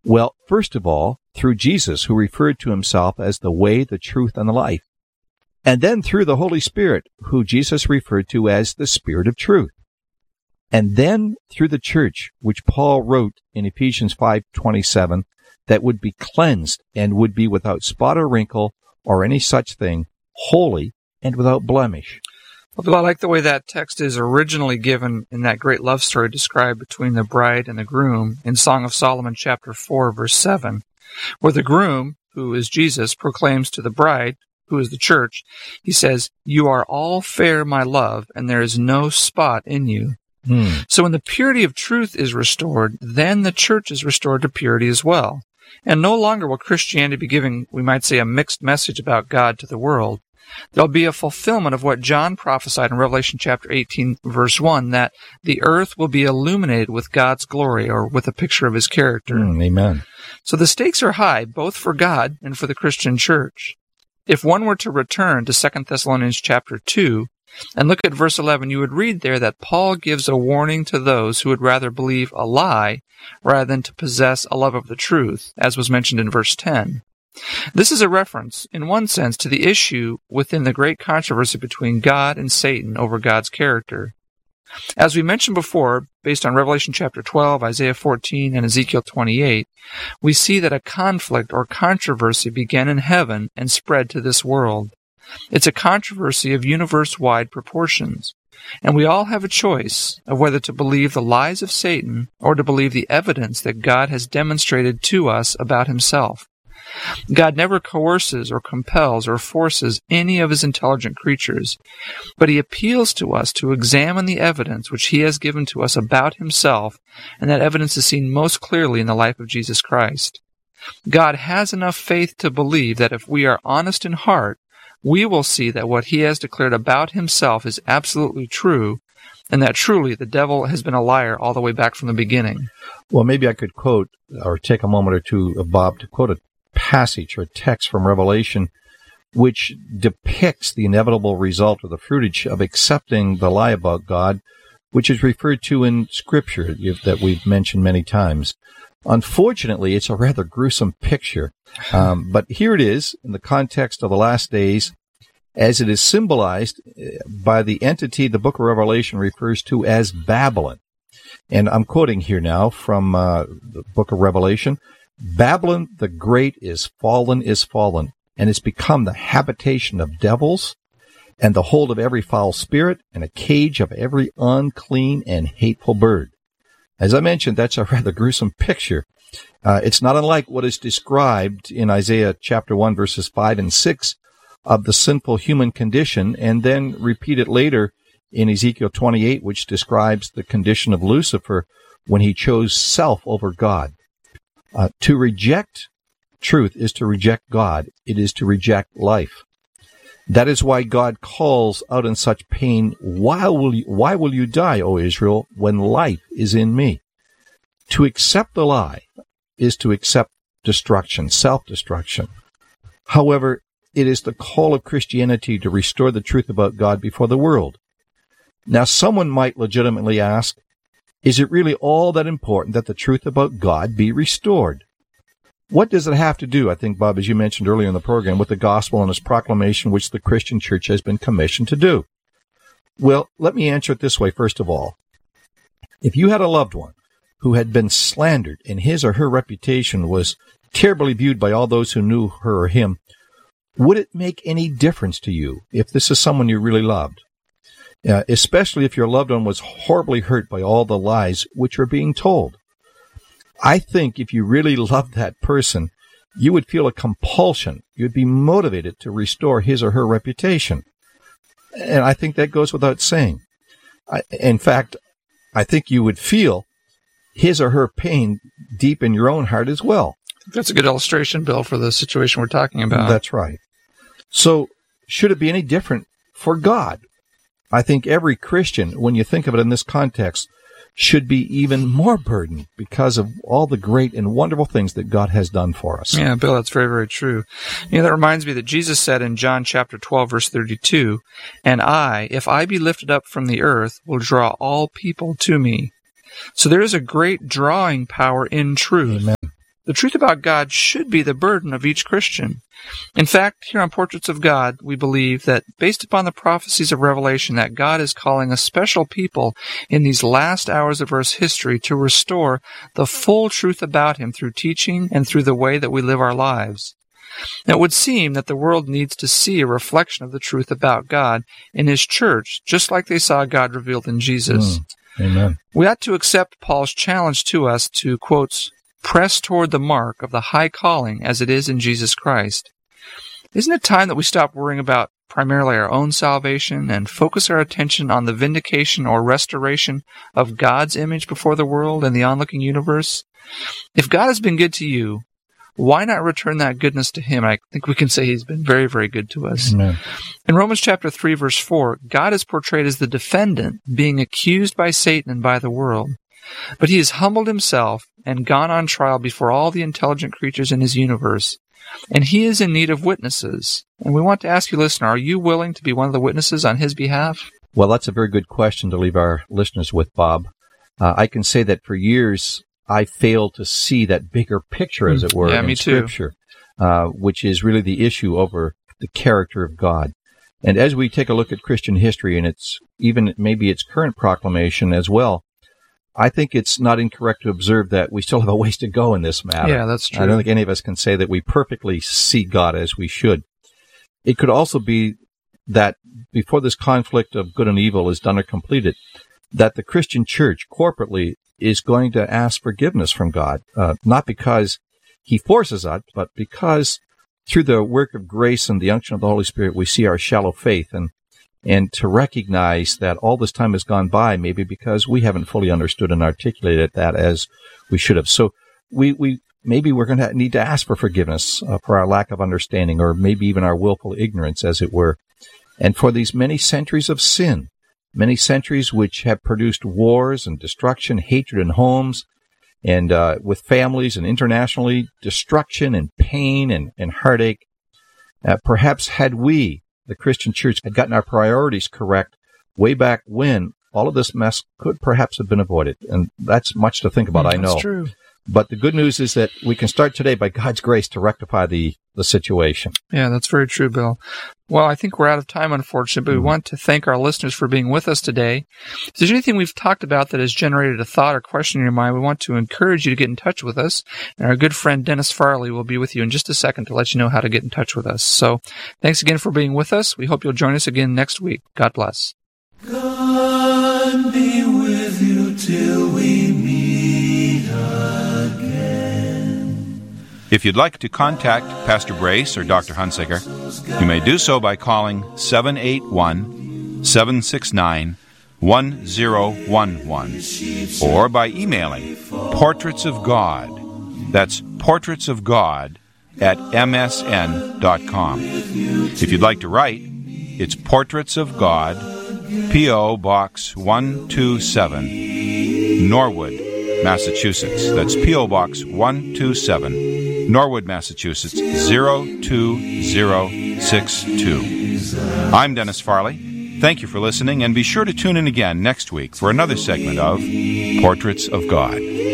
Well, first of all, through Jesus, who referred to himself as the way, the truth, and the life. And then through the Holy Spirit, who Jesus referred to as the Spirit of truth. And then through the church, which Paul wrote in Ephesians 5:27, that would be cleansed and would be without spot or wrinkle or any such thing, holy and without blemish. Well, Bill, I like the way that text is originally given in that great love story described between the bride and the groom in Song of Solomon chapter 4, verse 7, where the groom, who is Jesus, proclaims to the bride, who is the church, he says, "You are all fair, my love, and there is no spot in you." So when the purity of truth is restored, then the church is restored to purity as well. And no longer will Christianity be giving, we might say, a mixed message about God to the world. There'll be a fulfillment of what John prophesied in Revelation chapter 18, verse 1, that the earth will be illuminated with God's glory, or with a picture of his character. Amen. So the stakes are high, both for God and for the Christian church. If one were to return to 2 Thessalonians chapter 2, and look at verse 11, you would read there that Paul gives a warning to those who would rather believe a lie rather than to possess a love of the truth, as was mentioned in verse 10. This is a reference, in one sense, to the issue within the great controversy between God and Satan over God's character. As we mentioned before, based on Revelation chapter 12, Isaiah 14, and Ezekiel 28, we see that a conflict or controversy began in heaven and spread to this world. It's a controversy of universe-wide proportions, and we all have a choice of whether to believe the lies of Satan or to believe the evidence that God has demonstrated to us about himself. God never coerces or compels or forces any of his intelligent creatures, but he appeals to us to examine the evidence which he has given to us about himself, and that evidence is seen most clearly in the life of Jesus Christ. God has enough faith to believe that if we are honest in heart, we will see that what he has declared about himself is absolutely true, and that truly the devil has been a liar all the way back from the beginning. Well, maybe I could quote, or take a moment or two, Bob, to quote a passage or text from Revelation which depicts the inevitable result or the fruitage of accepting the lie about God, which is referred to in Scripture that we've mentioned many times. Unfortunately, it's a rather gruesome picture, but here it is in the context of the last days, as it is symbolized by the entity the book of Revelation refers to as Babylon. And I'm quoting here now from the book of Revelation. "Babylon the Great is fallen, and it's become the habitation of devils, and the hold of every foul spirit, and a cage of every unclean and hateful bird." As I mentioned, that's a rather gruesome picture. It's not unlike what is described in Isaiah chapter 1, verses 5 and 6 of the sinful human condition, and then repeated later in Ezekiel 28, which describes the condition of Lucifer when he chose self over God. To reject truth is to reject God. It is to reject life. That is why God calls out in such pain, why will you die, O Israel, when life is in me? To accept the lie is to accept destruction, self-destruction. However, it is the call of Christianity to restore the truth about God before the world. Now, someone might legitimately ask, is it really all that important that the truth about God be restored? What does it have to do, I think, Bob, as you mentioned earlier in the program, with the gospel and its proclamation, which the Christian church has been commissioned to do? Well, let me answer it this way, first of all. If you had a loved one who had been slandered and his or her reputation was terribly viewed by all those who knew her or him, would it make any difference to you if this is someone you really loved? Especially if your loved one was horribly hurt by all the lies which were being told. I think if you really loved that person, you would feel a compulsion. You'd be motivated to restore his or her reputation. And I think that goes without saying. In fact, I think you would feel his or her pain deep in your own heart as well. That's a good illustration, Bill, for the situation we're talking about. That's right. So, should it be any different for God? I think every Christian, when you think of it in this context, should be even more burdened because of all the great and wonderful things that God has done for us. Yeah, Bill, that's very, very true. That reminds me that Jesus said in John chapter 12, verse 32, "And I, if I be lifted up from the earth, will draw all people to me." So there is a great drawing power in truth. Amen. The truth about God should be the burden of each Christian. In fact, here on Portraits of God, we believe that, based upon the prophecies of Revelation, that God is calling a special people in these last hours of Earth's history to restore the full truth about Him through teaching and through the way that we live our lives. It would seem that the world needs to see a reflection of the truth about God in His church, just like they saw God revealed in Jesus. Amen. We ought to accept Paul's challenge to us to, quote, press toward the mark of the high calling as it is in Jesus Christ. Isn't it time that we stop worrying about primarily our own salvation and focus our attention on the vindication or restoration of God's image before the world and the onlooking universe? If God has been good to you, why not return that goodness to Him? I think we can say He's been very, very good to us. Amen. In Romans chapter 3, verse 4, God is portrayed as the defendant being accused by Satan and by the world. But He has humbled Himself and gone on trial before all the intelligent creatures in His universe. And He is in need of witnesses. And we want to ask you, listener, are you willing to be one of the witnesses on His behalf? Well, that's a very good question to leave our listeners with, Bob. I can say that for years, I failed to see that bigger picture, as it were, in Scripture, which is really the issue over the character of God. And as we take a look at Christian history and maybe its current proclamation as well, I think it's not incorrect to observe that we still have a ways to go in this matter. Yeah, that's true. I don't think any of us can say that we perfectly see God as we should. It could also be that before this conflict of good and evil is done or completed, that the Christian church corporately is going to ask forgiveness from God, not because He forces us, but because through the work of grace and the unction of the Holy Spirit, we see our shallow faith and to recognize that all this time has gone by, maybe because we haven't fully understood and articulated that as we should have. So maybe we're going to need to ask for forgiveness for our lack of understanding, or maybe even our willful ignorance, as it were. And for these many centuries of sin, many centuries which have produced wars and destruction, hatred in homes, and with families, and internationally, destruction and pain and heartache. Perhaps had we, the Christian church, had gotten our priorities correct way back when, all of this mess could perhaps have been avoided. And that's much to think about, I know. That's true. But the good news is that we can start today by God's grace to rectify the situation. Yeah, that's very true, Bill. Well, I think we're out of time, unfortunately, but we want to thank our listeners for being with us today. If there's anything we've talked about that has generated a thought or question in your mind, we want to encourage you to get in touch with us. And our good friend Dennis Farley will be with you in just a second to let you know how to get in touch with us. So thanks again for being with us. We hope you'll join us again next week. God bless. God be with you till we meet again. If you'd like to contact Pastor Brace or Dr. Hunsaker, you may do so by calling 781-769-1011 or by emailing Portraits of God. That's Portraits of God at msn.com. If you'd like to write, it's Portraits of God, P.O. Box 127, Norwood, Massachusetts. That's P.O. Box 127, Norwood, Massachusetts, 02062. I'm Dennis Farley. Thank you for listening, and be sure to tune in again next week for another segment of Portraits of God.